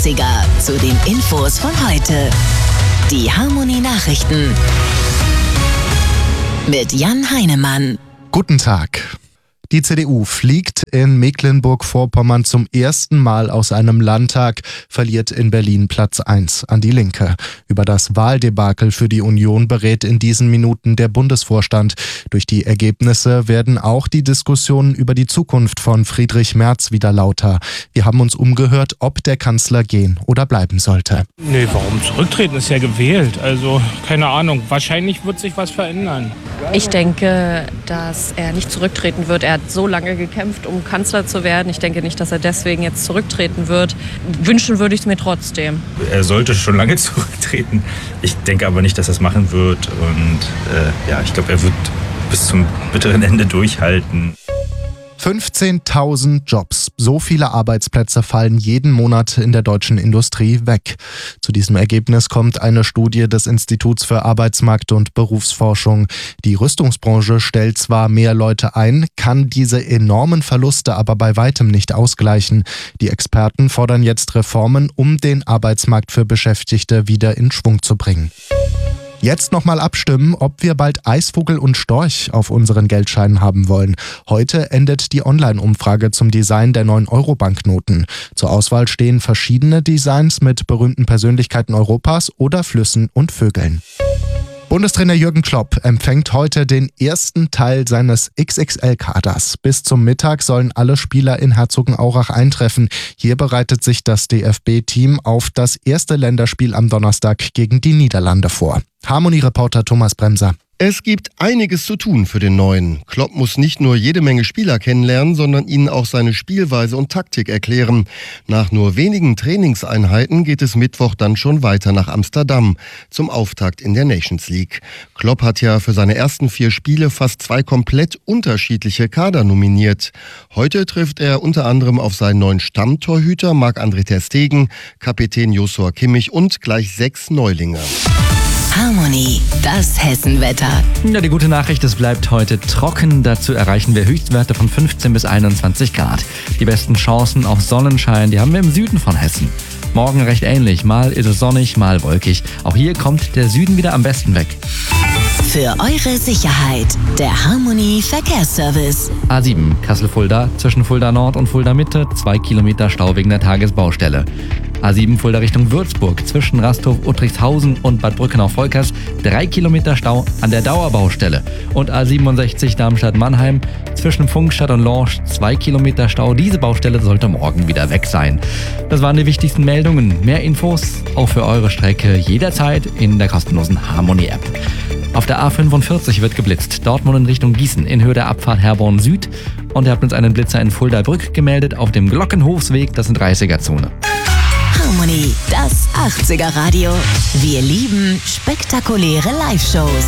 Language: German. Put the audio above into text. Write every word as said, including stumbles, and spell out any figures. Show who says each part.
Speaker 1: achtziger zu den Infos von heute. Die Harmony Nachrichten mit Jan Heinemann.
Speaker 2: Guten Tag. Die C D U fliegt in Mecklenburg-Vorpommern zum ersten Mal aus einem Landtag, verliert in Berlin Platz eins an die Linke. Über das Wahldebakel für die Union berät in diesen Minuten der Bundesvorstand. Durch die Ergebnisse werden auch die Diskussionen über die Zukunft von Friedrich Merz wieder lauter. Wir haben uns umgehört, ob der Kanzler gehen oder bleiben sollte.
Speaker 3: Nee, warum zurücktreten? Ist ja gewählt. Also, keine Ahnung. Wahrscheinlich wird sich was verändern.
Speaker 4: Ich denke, dass er nicht zurücktreten wird. Er hat so lange gekämpft, um Kanzler zu werden. Ich denke nicht, dass er deswegen jetzt zurücktreten wird. Wünschen würde ich es mir trotzdem.
Speaker 5: Er sollte schon lange zurücktreten. Ich denke aber nicht, dass er es machen wird. Und äh, ja, ich glaube, er wird bis zum bitteren Ende durchhalten.
Speaker 2: fünfzehntausend Jobs. So viele Arbeitsplätze fallen jeden Monat in der deutschen Industrie weg. Zu diesem Ergebnis kommt eine Studie des Instituts für Arbeitsmarkt- und Berufsforschung. Die Rüstungsbranche stellt zwar mehr Leute ein, kann diese enormen Verluste aber bei weitem nicht ausgleichen. Die Experten fordern jetzt Reformen, um den Arbeitsmarkt für Beschäftigte wieder in Schwung zu bringen. Jetzt nochmal abstimmen, ob wir bald Eisvogel und Storch auf unseren Geldscheinen haben wollen. Heute endet die Online-Umfrage zum Design der neuen Euro-Banknoten. Zur Auswahl stehen verschiedene Designs mit berühmten Persönlichkeiten Europas oder Flüssen und Vögeln. Bundestrainer Jürgen Klopp empfängt heute den ersten Teil seines X X L-Kaders. Bis zum Mittag sollen alle Spieler in Herzogenaurach eintreffen. Hier bereitet sich das D F B-Team auf das erste Länderspiel am Donnerstag gegen die Niederlande vor. Harmony-Reporter Thomas Bremser.
Speaker 6: Es gibt einiges zu tun für den Neuen. Klopp muss nicht nur jede Menge Spieler kennenlernen, sondern ihnen auch seine Spielweise und Taktik erklären. Nach nur wenigen Trainingseinheiten geht es Mittwoch dann schon weiter nach Amsterdam zum Auftakt in der Nations League. Klopp hat ja für seine ersten vier Spiele fast zwei komplett unterschiedliche Kader nominiert. Heute trifft er unter anderem auf seinen neuen Stammtorhüter Marc-André ter Stegen, Kapitän Joshua Kimmich und gleich sechs Neulinge.
Speaker 1: Harmony, das Hessenwetter.
Speaker 7: Ja, die gute Nachricht, es bleibt heute trocken. Dazu erreichen wir Höchstwerte von fünfzehn bis einundzwanzig Grad. Die besten Chancen auf Sonnenschein, die haben wir im Süden von Hessen. Morgen recht ähnlich. Mal ist es sonnig, mal wolkig. Auch hier kommt der Süden wieder am besten weg.
Speaker 1: Für eure Sicherheit, der Harmony Verkehrsservice.
Speaker 7: A sieben, Kassel-Fulda, zwischen Fulda Nord und Fulda Mitte, zwei Kilometer Stau wegen der Tagesbaustelle. A sieben Fulda Richtung Würzburg, zwischen Rasthof, Uttrichshausen und Bad Brückenau-Volkers, drei Kilometer Stau an der Dauerbaustelle. Und A siebenundsechzig Darmstadt-Mannheim, zwischen Funkstadt und Lorsch, zwei Kilometer Stau. Diese Baustelle sollte morgen wieder weg sein. Das waren die wichtigsten Meldungen. Mehr Infos auch für eure Strecke jederzeit in der kostenlosen Harmony-App. Auf der A fünfundvierzig wird geblitzt. Dortmund in Richtung Gießen in Höhe der Abfahrt Herborn Süd. Und ihr habt uns einen Blitzer in Fulda-Brück gemeldet auf dem Glockenhofsweg, das in dreißiger-Zone.
Speaker 1: Harmony, das achtziger Radio. Wir lieben spektakuläre Live-Shows.